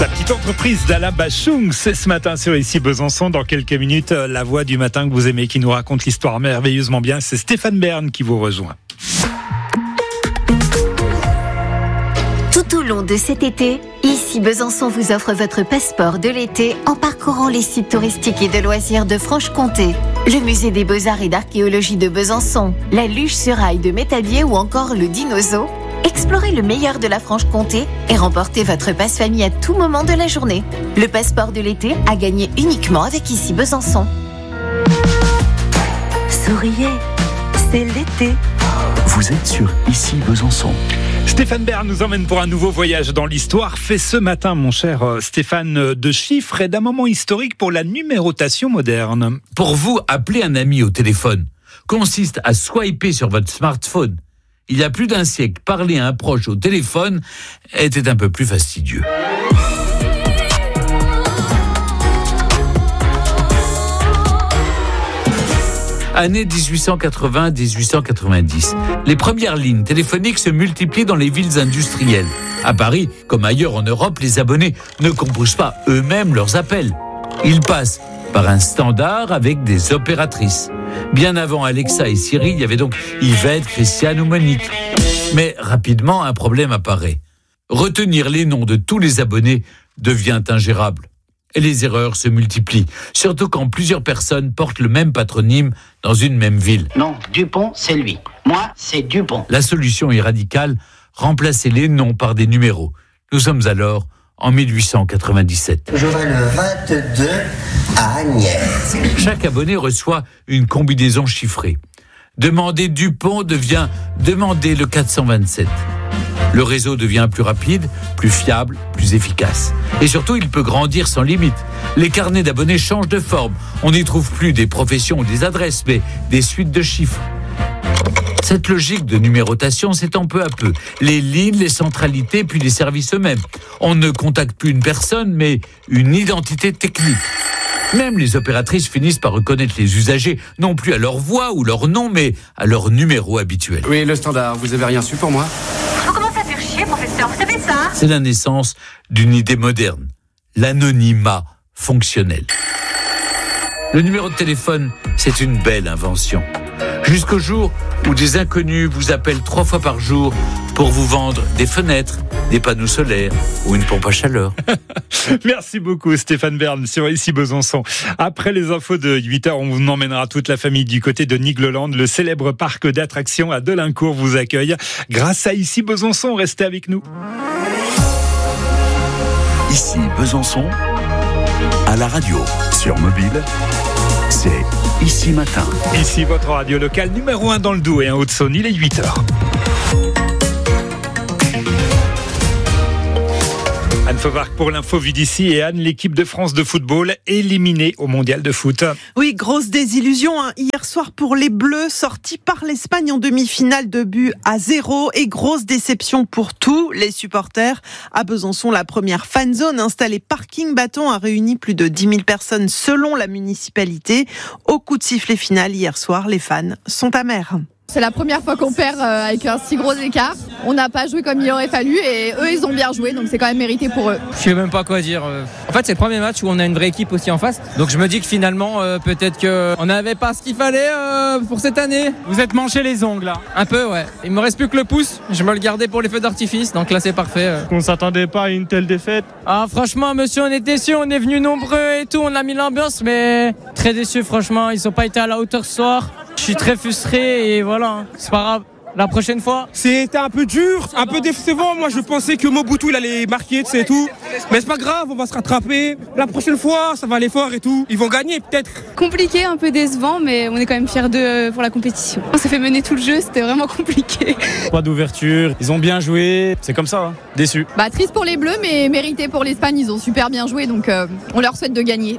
La petite entreprise d'Alain Bachung, c'est ce matin sur Ici Besançon. Dans quelques minutes, la voix du matin que vous aimez, qui nous raconte l'histoire merveilleusement bien, c'est Stéphane Bern qui vous rejoint. Tout au long de cet été, Ici Besançon vous offre votre passeport de l'été en parcourant les sites touristiques et de loisirs de Franche-Comté. Le musée des Beaux-Arts et d'Archéologie de Besançon, la Luge sur Rail de Métabier ou encore le Dinozo. Explorez le meilleur de la Franche-Comté et remportez votre passe-famille à tout moment de la journée. Le passeport de l'été à gagner uniquement avec Ici Besançon. Souriez, c'est l'été. Vous êtes sur Ici Besançon. Stéphane Bern nous emmène pour un nouveau voyage dans l'histoire. Fait ce matin, mon cher Stéphane, de chiffres et d'un moment historique pour la numérotation moderne. Pour vous, appeler un ami au téléphone consiste à swiper sur votre smartphone. Il y a plus d'un siècle, parler à un proche au téléphone était un peu plus fastidieux. Année 1880-1890. Les premières lignes téléphoniques se multiplient dans les villes industrielles. À Paris, comme ailleurs en Europe, les abonnés ne composent pas eux-mêmes leurs appels. Ils passent par un standard avec des opératrices. Bien avant Alexa et Siri, il y avait donc Yvette, Christiane ou Monique. Mais rapidement, un problème apparaît. Retenir les noms de tous les abonnés devient ingérable. Et les erreurs se multiplient, surtout quand plusieurs personnes portent le même patronyme dans une même ville. Non, Dupont, c'est lui. Moi, c'est Dupont. La solution est radicale, remplacer les noms par des numéros. Nous sommes alors en 1897. Je vais le 22 à Agnès. Chaque abonné reçoit une combinaison chiffrée. Demander Dupont devient demander le 427. Le réseau devient plus rapide, plus fiable, plus efficace. Et surtout, il peut grandir sans limite. Les carnets d'abonnés changent de forme. On n'y trouve plus des professions ou des adresses, mais des suites de chiffres. Cette logique de numérotation s'étend peu à peu. Les lignes, les centralités, puis les services eux-mêmes. On ne contacte plus une personne, mais une identité technique. Même les opératrices finissent par reconnaître les usagers, non plus à leur voix ou leur nom, mais à leur numéro habituel. Oui, le standard, vous avez rien su pour moi ? Faut commencer à faire chier, professeur, vous savez ça ? C'est la naissance d'une idée moderne, l'anonymat fonctionnel. Le numéro de téléphone, c'est une belle invention. Jusqu'au jour où des inconnus vous appellent 3 fois par jour pour vous vendre des fenêtres, des panneaux solaires ou une pompe à chaleur. Merci beaucoup Stéphane Bern sur Ici Besançon. Après les infos de 8h, on vous emmènera toute la famille du côté de Nigloland. Le célèbre parc d'attractions à Delincourt vous accueille. Grâce à Ici Besançon, restez avec nous. Ici Besançon, à la radio, sur mobile, c'est Ici Matin. Ici votre radio locale numéro 1 dans le Doubs et en Haute-Saône, il est 8h. Anne Fauvarc pour l'info vue d'ici. Et Anne, l'équipe de France de football éliminée au mondial de foot. Oui, grosse désillusion hier soir pour les Bleus, sortis par l'Espagne en demi-finale de 2-0. Et grosse déception pour tous les supporters. À Besançon, la première fan zone installée parking bâton a réuni plus de 10 000 personnes selon la municipalité. Au coup de sifflet final hier soir, les fans sont amers. C'est la première fois qu'on perd avec un si gros écart. On n'a pas joué comme il aurait fallu et eux, ils ont bien joué, donc c'est quand même mérité pour eux. Je sais même pas quoi dire. En fait, c'est le premier match où on a une vraie équipe aussi en face. Donc je me dis que finalement, peut-être qu'on n'avait pas ce qu'il fallait pour cette année. Vous êtes manché les ongles là ? Un peu, ouais. Il me reste plus que le pouce. Je me le gardais pour les feux d'artifice, donc là c'est parfait. On s'attendait pas à une telle défaite. Ah franchement, monsieur, on est déçus. On est venus nombreux et tout. On a mis l'ambiance, mais très déçus franchement. Ils n'ont pas été à la hauteur ce soir. Je suis très frustré et voilà, c'est pas grave. La prochaine fois. C'était un peu dur, un peu décevant. Moi, je pensais que Mobutu, il allait marquer, c'est tout. Mais c'est pas grave, on va se rattraper. La prochaine fois, ça va aller fort et tout. Ils vont gagner, peut-être. Compliqué, un peu décevant, mais on est quand même fiers d'eux pour la compétition. On s'est fait mener tout le jeu, c'était vraiment compliqué. Pas d'ouverture, ils ont bien joué. C'est comme ça, hein. Déçu. Triste pour les Bleus, mais mérité pour l'Espagne. Ils ont super bien joué, donc on leur souhaite de gagner.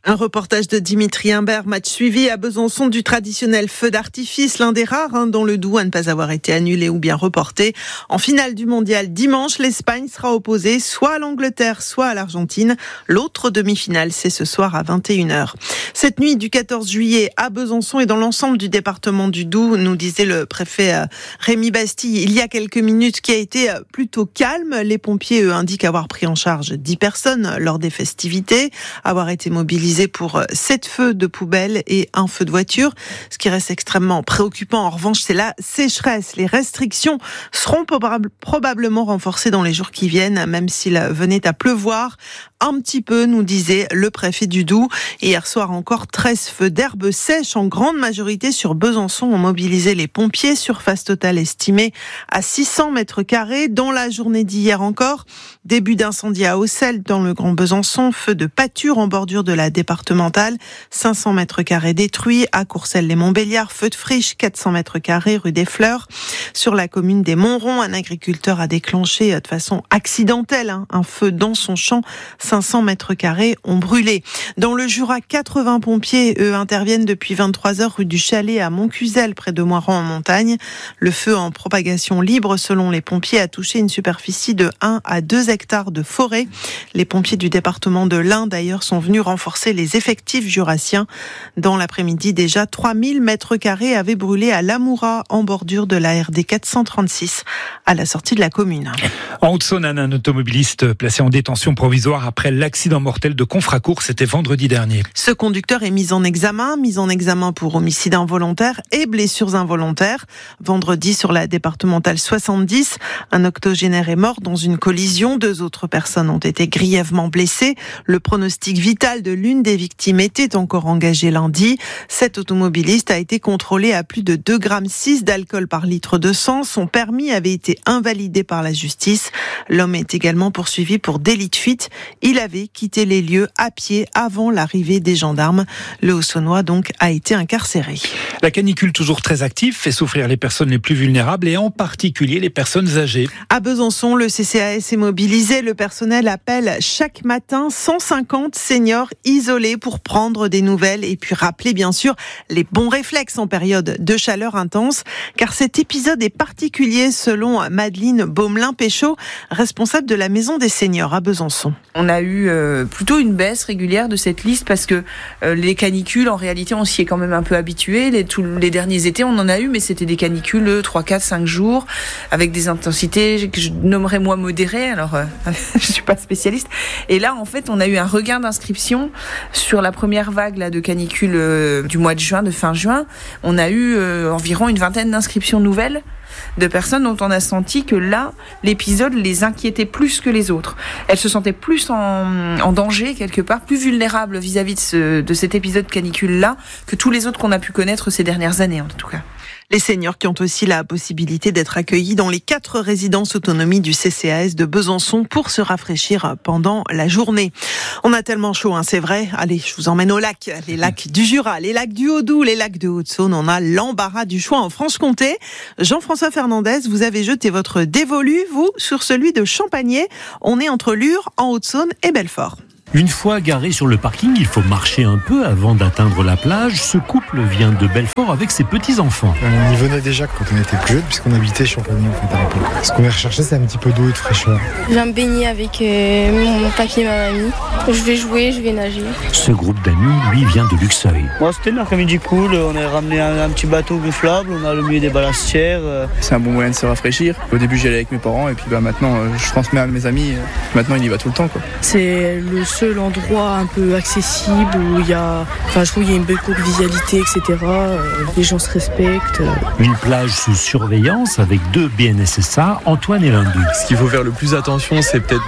Un reportage de Dimitri Imbert, match suivi à Besançon du traditionnel feu d'artifice, l'un des rares dans le Doubs à ne pas avoir été annulé ou bien reporté. En finale du mondial dimanche, l'Espagne sera opposée soit à l'Angleterre, soit à l'Argentine. L'autre demi-finale, c'est ce soir à 21h. Cette nuit du 14 juillet à Besançon et dans l'ensemble du département du Doubs, nous disait le préfet Rémi Bastille il y a quelques minutes, qui a été plutôt calme. Les pompiers, eux, indiquent avoir pris en charge 10 personnes lors des festivités, avoir été mobilisés pour 7 feux de poubelle et 1 feu de voiture. Ce qui reste extrêmement préoccupant, en revanche, c'est la sécheresse. Les restrictions seront probablement renforcées dans les jours qui viennent, même s'il venait à pleuvoir un petit peu, nous disait le préfet du Doubs. Et hier soir encore, 13 feux d'herbe sèche, en grande majorité sur Besançon, ont mobilisé les pompiers. Surface totale estimée à 600 mètres carrés. Dans la journée d'hier encore, début d'incendie à Auxelles, dans le Grand Besançon, feu de pâture en bordure de la départementale, 500 mètres carrés détruits. À Courcelles-les-Montbéliards, feu de friche, 400 mètres carrés, rue des Fleurs. Sur la commune des Montrons, un agriculteur a déclenché de façon accidentelle un feu dans son champ. 500 mètres carrés ont brûlé. Dans le Jura, 80 pompiers, eux, interviennent depuis 23h rue du Chalet à Montcuzel, près de Moiran en montagne. Le feu en propagation libre, selon les pompiers, a touché une superficie de 1 à 2 hectares de forêt. Les pompiers du département de l'Ain, d'ailleurs, sont venus renforcer les effectifs jurassiens. Dans l'après-midi, déjà 3000 mètres carrés avaient brûlé à Lamoura, en bordure de la RD 436, à la sortie de la commune. En Haute-Saône, un automobiliste placé en détention provisoire après l'accident mortel de Confracourt, c'était vendredi dernier. Ce conducteur est mis en examen pour homicide involontaire et blessures involontaires. Vendredi, sur la départementale 70, un octogénaire est mort dans une collision. 2 autres personnes ont été grièvement blessées. Le pronostic vital de l'une des victimes était encore engagé lundi. Cet automobiliste a été contrôlé à plus de 2,6 g d'alcool par litre de sang. Son permis avait été invalidé par la justice. L'homme est également poursuivi pour délit de fuite. Il avait quitté les lieux à pied avant l'arrivée des gendarmes. Le Haut-Saônois donc a été incarcéré. La canicule, toujours très active, fait souffrir les personnes les plus vulnérables et en particulier les personnes âgées. À Besançon, le CCAS est mobilisé. Le personnel appelle chaque matin 150 seniors isolés pour prendre des nouvelles et puis rappeler bien sûr les bons réflexes en période de chaleur intense. Car cet épisode est particulier selon Madeleine Baumelin-Péchaud, responsable de la Maison des Seniors à Besançon. On a eu plutôt une baisse régulière de cette liste parce que les canicules, en réalité, on s'y est quand même un peu habitué. Tous les derniers étés, on en a eu, mais c'était des canicules 3, 4, 5 jours avec des intensités que je nommerais moins modérées. Alors, je suis pas spécialiste. Et là, en fait, on a eu un regain d'inscription sur la première vague là, de canicules du mois de juin, de fin juin. On a eu environ une vingtaine d'inscriptions nouvelles de personnes dont on a senti que là, l'épisode les inquiétait plus que les autres. Elles se sentaient plus en danger, quelque part, plus vulnérables vis-à-vis de cet épisode canicule-là que tous les autres qu'on a pu connaître ces dernières années, en tout cas. Les seniors qui ont aussi la possibilité d'être accueillis dans les 4 résidences autonomie du CCAS de Besançon pour se rafraîchir pendant la journée. On a tellement chaud, c'est vrai. Allez, je vous emmène aux lacs. Les lacs du Jura, les lacs du Haut-Doubs, les lacs de Haute-Saône. On a l'embarras du choix en Franche-Comté. Jean-François Fernandez, vous avez jeté votre dévolu, vous, sur celui de Champagné. On est entre Lure, en Haute-Saône, et Belfort. Une fois garé sur le parking, il faut marcher un peu avant d'atteindre la plage. Ce couple vient de Belfort avec ses petits-enfants. On y venait déjà quand on était plus jeune, puisqu'on habitait Champagné en fait à l'époque. Ce qu'on va rechercher, c'est un petit peu d'eau et de fraîcheur. Je viens me baigner avec mon papy et ma mamie. Je vais jouer, je vais nager. Ce groupe d'amis, lui, vient de Luxeuil. Moi, c'était un après-midi cool. On a ramené un petit bateau gonflable. On a le milieu des balastières. C'est un bon moyen de se rafraîchir. Au début, j'y allais avec mes parents et puis maintenant, je transmets à mes amis. Maintenant, il y va tout le temps, quoi. C'est le seul endroit un peu accessible où il y a, je trouve il y a une belle convivialité, etc. Les gens se respectent. Une plage sous surveillance avec 2 BNSSA, Antoine et Lundi. Ce qu'il faut faire le plus attention, c'est peut-être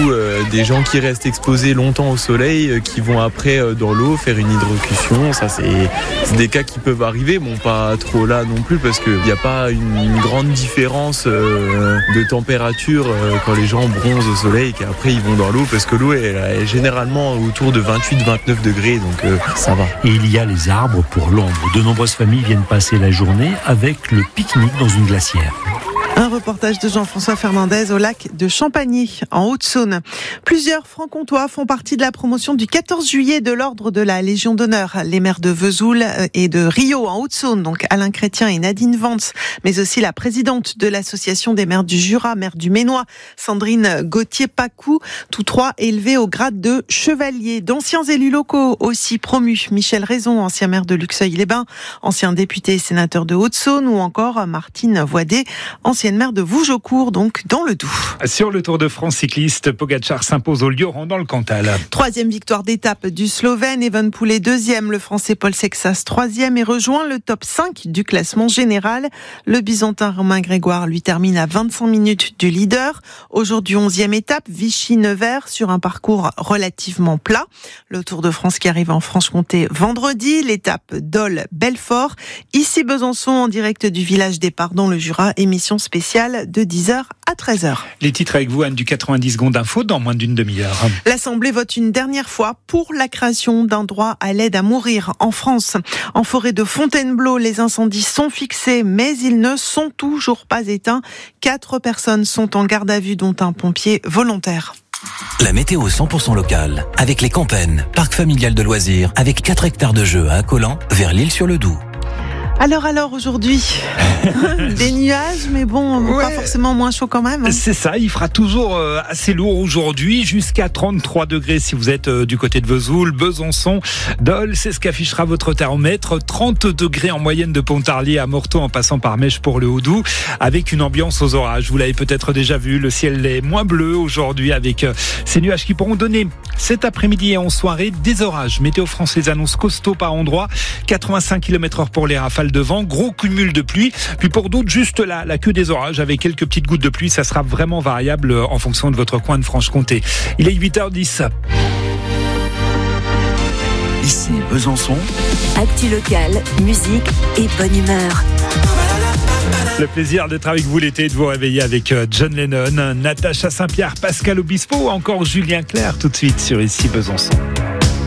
des gens qui restent exposés longtemps au soleil, qui vont après dans l'eau faire une hydrocution. Ça, c'est des cas qui peuvent arriver. Bon, pas trop là non plus parce qu'il n'y a pas une grande différence de température quand les gens bronzent au soleil et qu'après ils vont dans l'eau parce que l'eau est généralement autour de 28-29 degrés, donc ça va. Et il y a les arbres pour l'ombre. De nombreuses familles viennent passer la journée avec le pique-nique dans une glacière. Un reportage de Jean-François Fernandez au lac de Champagny, en Haute-Saône. Plusieurs francs-comtois font partie de la promotion du 14 juillet de l'Ordre de la Légion d'honneur. Les maires de Vesoul et de Rio, en Haute-Saône, donc Alain Chrétien et Nadine Vance, mais aussi la présidente de l'association des maires du Jura, maire du Ménois, Sandrine Gauthier-Pacou, tous trois élevés au grade de chevalier. D'anciens élus locaux aussi promus, Michel Raison, ancien maire de Luxeuil-les-Bains, ancien député et sénateur de Haute-Saône, ou encore Martine Voidet, ancienne maire de Vougeaucourt, donc dans le Doubs. Sur le Tour de France cycliste, Pogačar s'impose au Lioran dans le Cantal. 3e victoire d'étape du Slovène, Evenepoel 2e, le Français Paul Sexas 3e et rejoint le top 5 du classement général. Le Byzantin Romain Grégoire lui termine à 25 minutes du leader. Aujourd'hui 11e étape, Vichy-Nevers sur un parcours relativement plat. Le Tour de France qui arrive en Franche-Comté vendredi, l'étape Dole-Belfort. Ici Besançon en direct du village des Pardons, le Jura, émission spéciale de 10h à 13h. Les titres avec vous, Anne, du 90 secondes d'info dans moins d'une demi-heure. L'Assemblée vote une dernière fois pour la création d'un droit à l'aide à mourir en France. En forêt de Fontainebleau, les incendies sont fixés, mais ils ne sont toujours pas éteints. 4 personnes sont en garde à vue, dont un pompier volontaire. La météo 100% locale, avec les Campennes, parc familial de loisirs, avec 4 hectares de jeux à Accolan, vers l'Île-sur-le-Doubs. Alors aujourd'hui, des nuages, mais bon, pas forcément moins chaud quand même. C'est ça, il fera toujours assez lourd aujourd'hui, jusqu'à 33 degrés si vous êtes du côté de Vesoul, Besançon, Dole, c'est ce qu'affichera votre thermomètre. 30 degrés en moyenne de Pontarlier à Morteau en passant par Mèche pour le Haut-Doubs, avec une ambiance aux orages. Vous l'avez peut-être déjà vu, le ciel est moins bleu aujourd'hui avec ces nuages qui pourront donner cet après-midi et en soirée des orages. Météo France les annonce costauds par endroits, 85 km/h pour les rafales de vent, gros cumul de pluie, puis pour d'autres juste la queue des orages avec quelques petites gouttes de pluie. Ça sera vraiment variable en fonction de votre coin de Franche-Comté. Il est 8h10. Ici Besançon. Actu locale, musique et bonne humeur. Le plaisir d'être avec vous l'été, de vous réveiller avec John Lennon, Natacha Saint-Pierre, Pascal Obispo ou encore Julien Clerc tout de suite sur Ici Besançon.